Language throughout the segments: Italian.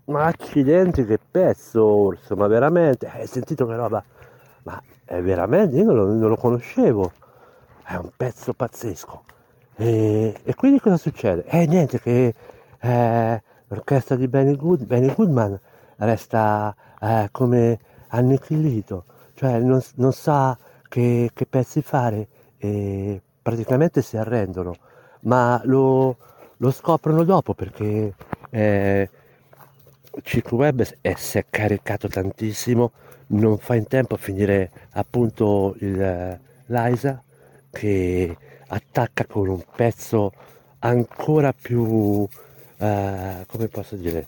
Ma accidenti, che pezzo, Orso, ma veramente? Hai sentito che roba? Ma è veramente? Io non lo conoscevo. È un pezzo pazzesco. E quindi cosa succede? Niente, che l'orchestra di Benny Goodman resta come annichilito, cioè non sa che pezzi fare e praticamente si arrendono, ma lo scoprono dopo perché eh, Chico Webb si è caricato tantissimo, non fa in tempo a finire appunto l'Isa che attacca con un pezzo ancora più, come posso dire,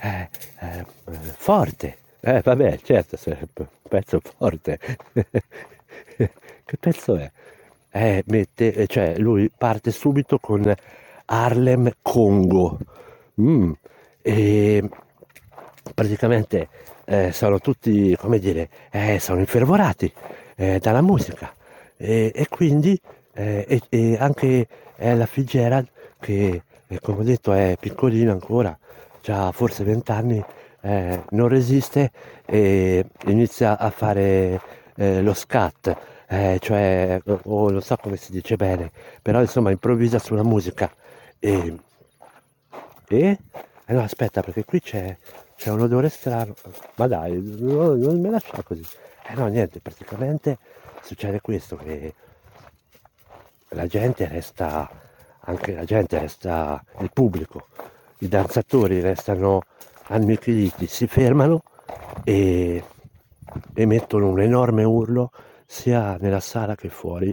forte. Vabbè, certo, se è un pezzo forte. Che pezzo è? Cioè lui parte subito con Harlem Congo. Mm. E praticamente sono tutti, come dire, sono infervorati dalla musica e quindi e anche la Fitzgerald che come ho detto è piccolina ancora, ha forse 20 anni, non resiste e inizia a fare lo scat, o non so come si dice bene, però insomma improvvisa sulla musica e, e? No, aspetta, perché qui c'è un odore strano. Ma dai, non me lascia così. No, niente, praticamente succede questo, che la gente resta, anche la gente resta, il pubblico, i danzatori restano annichiliti, si fermano e emettono un enorme urlo sia nella sala che fuori,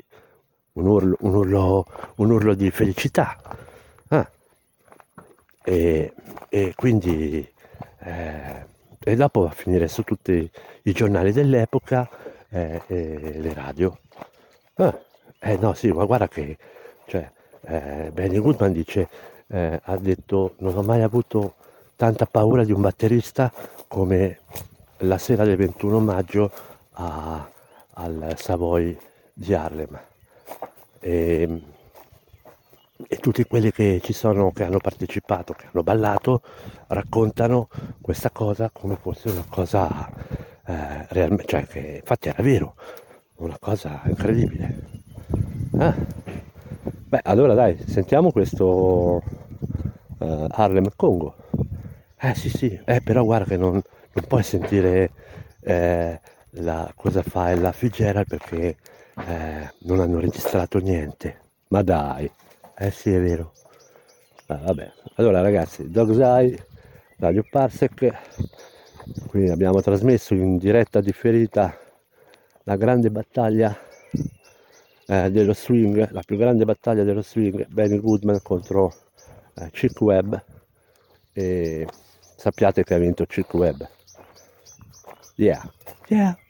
un urlo di felicità. Ah, e, e quindi e dopo va a finire su tutti i giornali dell'epoca e le radio. Ah, no, sì, ma guarda che cioè, Benny Goodman dice, ha detto, non ho mai avuto tanta paura di un batterista come la sera del 21 maggio al Savoy di Harlem. E, e tutti quelli che ci sono, che hanno partecipato, che hanno ballato, raccontano questa cosa come fosse una cosa realmente, cioè che infatti era vero, una cosa incredibile. Ah, beh, allora dai, sentiamo questo Harlem Congo. Sì, sì, però guarda che non puoi sentire cosa fa la Fitzgerald perché non hanno registrato niente. Ma dai, sì, è vero. Vabbè, allora ragazzi, Dog's Eye, Radio Parsec, qui abbiamo trasmesso in diretta differita la grande battaglia dello swing, la più grande battaglia dello swing, Benny Goodman contro Chick Webb e sappiate che ha vinto Chick Webb. Yeah, yeah.